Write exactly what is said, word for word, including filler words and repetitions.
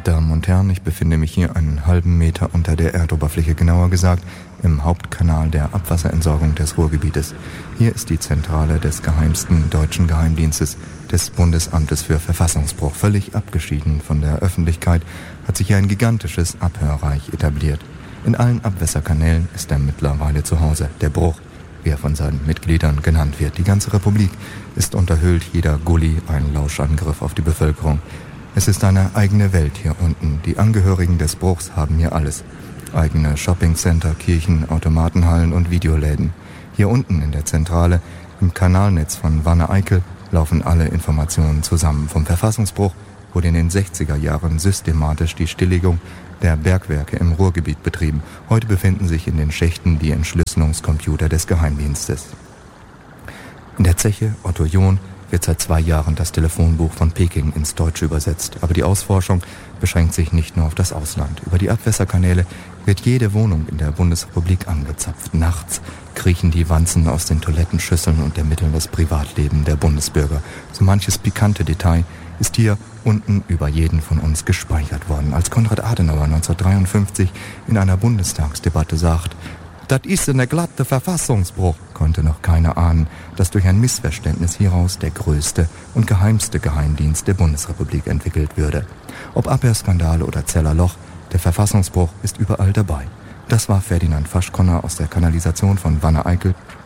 Damen und Herren, ich befinde mich hier einen halben Meter unter der Erdoberfläche, genauer gesagt im Hauptkanal der Abwasserentsorgung des Ruhrgebietes. Hier ist die Zentrale des geheimsten deutschen Geheimdienstes, des Bundesamtes für Verfassungsbruch. Völlig abgeschieden von der Öffentlichkeit hat sich hier ein gigantisches Abhörreich etabliert. In allen Abwässerkanälen ist er mittlerweile zu Hause. Der Bruch, wie er von seinen Mitgliedern genannt wird. Die ganze Republik ist unterhüllt, jeder Gully ein Lauschangriff auf die Bevölkerung. Es ist eine eigene Welt hier unten. Die Angehörigen des Bruchs haben hier alles. Eigene Shoppingcenter, Kirchen, Automatenhallen und Videoläden. Hier unten in der Zentrale, im Kanalnetz von Wanne-Eickel, laufen alle Informationen zusammen. Vom Verfassungsbruch wurde in den sechziger Jahren systematisch die Stilllegung der Bergwerke im Ruhrgebiet betrieben. Heute befinden sich in den Schächten die Entschlüsselungscomputer des Geheimdienstes. In der Zeche Otto John wird seit zwei Jahren das Telefonbuch von Peking ins Deutsche übersetzt. Aber die Ausforschung beschränkt sich nicht nur auf das Ausland. Über die Abwässerkanäle wird jede Wohnung in der Bundesrepublik angezapft. Nachts kriechen die Wanzen aus den Toilettenschüsseln und ermitteln das Privatleben der Bundesbürger. So manches pikante Detail ist hier unten über jeden von uns gespeichert worden. Als Konrad Adenauer neunzehnhundertdreiundfünfzig in einer Bundestagsdebatte sagt, das ist eine glatte Verfassungsbruch, konnte noch keiner ahnen, dass durch ein Missverständnis hieraus der größte und geheimste Geheimdienst der Bundesrepublik entwickelt würde. Ob Abhörskandale oder Zellerloch, der Verfassungsbruch ist überall dabei. Das war Ferdinand Faschkonner aus der Kanalisation von Wanne-Eickel